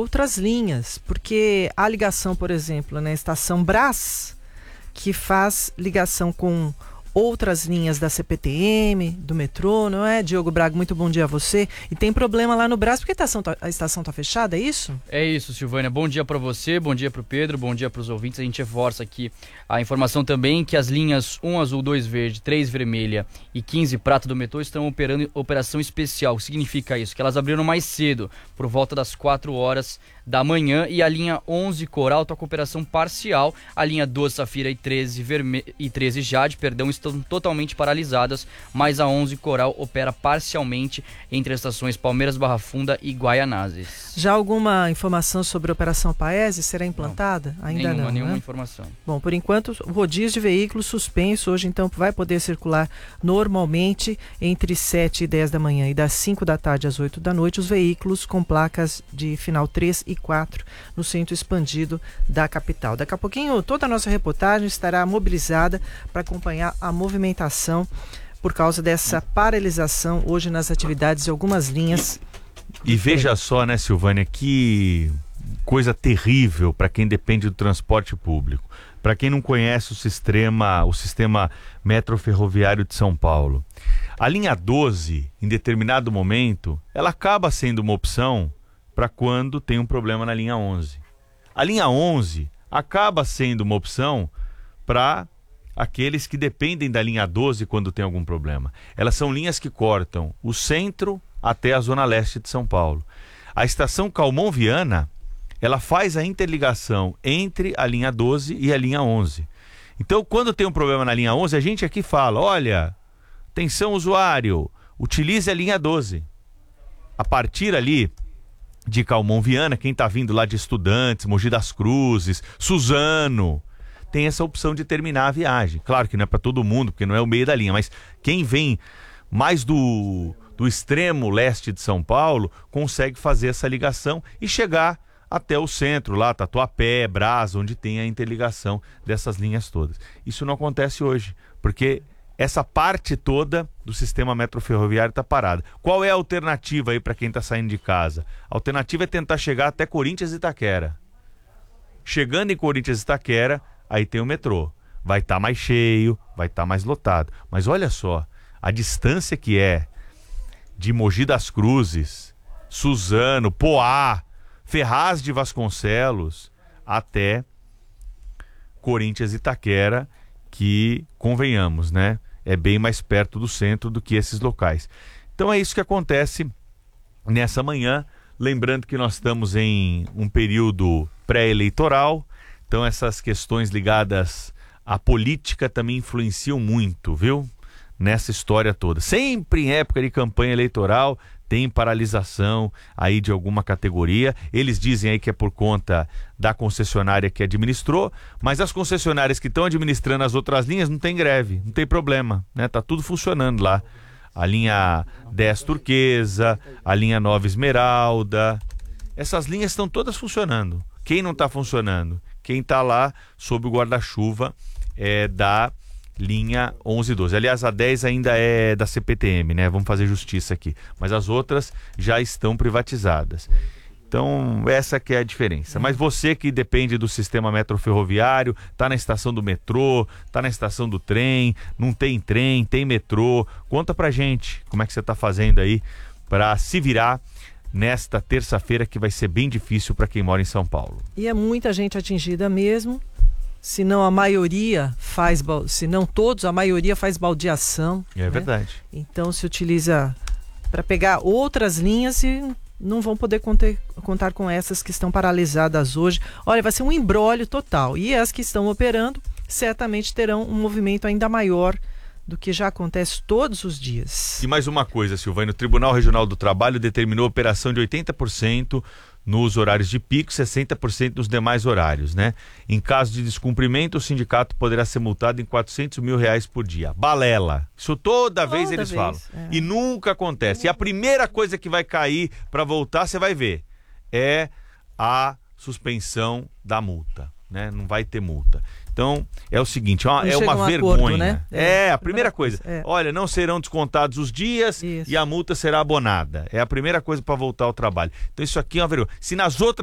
outras linhas, porque a ligação, por exemplo, na estação Brás, que faz ligação com outras linhas da CPTM, do metrô, não é? Diogo Braga, muito bom dia a você. E tem problema lá no Brás, porque a estação está fechada, é isso? É isso, Silvânia. Bom dia para você, bom dia para o Pedro, bom dia para os ouvintes. A gente reforça aqui a informação também que as linhas 1 azul, 2 verde, 3 vermelha e 15 prata do metrô estão operando operação especial. O que significa isso? Que elas abriram mais cedo, por volta das 4 horas da manhã, e a linha 11 Coral está com operação parcial. A linha 12 Safira e 13 Jade, estão totalmente paralisadas, mas a 11 Coral opera parcialmente entre as estações Palmeiras, Barra Funda e Guaianazes. Já alguma informação sobre a Operação Paese? Será implantada? Não, ainda não, nenhuma né? informação. Bom, por enquanto, o rodízio de veículos suspenso hoje, então vai poder circular normalmente entre 7 e 10 da manhã e das 5 da tarde às 8 da noite, os veículos com placas de final 3 e 4 no centro expandido da capital. Daqui a pouquinho toda a nossa reportagem estará mobilizada para acompanhar a movimentação por causa dessa paralisação hoje nas atividades de algumas linhas. E veja só, né, Silvânia, que coisa terrível para quem depende do transporte público. Para quem não conhece o sistema metroferroviário de São Paulo. A linha 12, em determinado momento, ela acaba sendo uma opção para quando tem um problema na linha 11. A linha 11 acaba sendo uma opção para aqueles que dependem da linha 12 quando tem algum problema. Elas são linhas que cortam o centro até a zona leste de São Paulo. A estação Calmon Viana, ela faz a interligação entre a linha 12 e a linha 11. Então, quando tem um problema na linha 11, a gente aqui fala, olha, atenção usuário, utilize a linha 12. A partir ali de Calmon Viana, quem está vindo lá de Estudantes, Mogi das Cruzes, Suzano, tem essa opção de terminar a viagem. Claro que não é para todo mundo, porque não é o meio da linha, mas quem vem mais do extremo leste de São Paulo consegue fazer essa ligação e chegar até o centro, lá Tatuapé, Brás, onde tem a interligação dessas linhas todas. Isso não acontece hoje, porque essa parte toda do sistema metroferroviário está parada. Qual é a alternativa aí para quem está saindo de casa? A alternativa é tentar chegar até Corinthians e Itaquera. Chegando em Corinthians e Itaquera, aí tem o metrô. Vai estar mais cheio, vai estar mais lotado. Mas olha só, a distância que é de Mogi das Cruzes, Suzano, Poá, Ferraz de Vasconcelos, até Corinthians e Itaquera, que, convenhamos, né, é bem mais perto do centro do que esses locais. Então é isso que acontece nessa manhã, lembrando que nós estamos em um período pré-eleitoral, então essas questões ligadas à política também influenciam muito, viu? Nessa história toda. Sempre em época de campanha eleitoral tem paralisação aí de alguma categoria. Eles dizem aí que é por conta da concessionária que administrou, mas as concessionárias que estão administrando as outras linhas não tem greve, não tem problema, né? Tá tudo funcionando lá. A linha 10 Turquesa, a linha 9 Esmeralda, essas linhas estão todas funcionando. Quem não está funcionando? Quem está lá sob o guarda-chuva da linha 11 e 12. Aliás, a 10 ainda é da CPTM, né? Vamos fazer justiça aqui. Mas as outras já estão privatizadas. Então, essa que é a diferença. Mas você que depende do sistema metroferroviário, está na estação do metrô, está na estação do trem, não tem trem, tem metrô. Conta pra gente como é que você está fazendo aí para se virar nesta terça-feira, que vai ser bem difícil para quem mora em São Paulo. E é muita gente atingida mesmo. Se não a maioria faz, se não todos, a maioria faz baldeação. É, né? Verdade. Então se utiliza para pegar outras linhas e não vão poder contar com essas que estão paralisadas hoje. Olha, vai ser um imbróglio total. E as que estão operando certamente terão um movimento ainda maior do que já acontece todos os dias. E mais uma coisa, Silvânia, o Tribunal Regional do Trabalho determinou a operação de 80% nos horários de pico, 60% nos demais horários, né? Em caso de descumprimento, o sindicato poderá ser multado em R$400 mil por dia. Balela. Isso toda vez eles falam. E nunca acontece. E a primeira coisa que vai cair para voltar, você vai ver, é a suspensão da multa, né? Não vai ter multa. Então, é o seguinte, é uma vergonha. Acordo, né? É a primeira coisa. Olha, não serão descontados os dias e a multa será abonada. É a primeira coisa para voltar ao trabalho. Então, isso aqui é uma vergonha. Se nas outras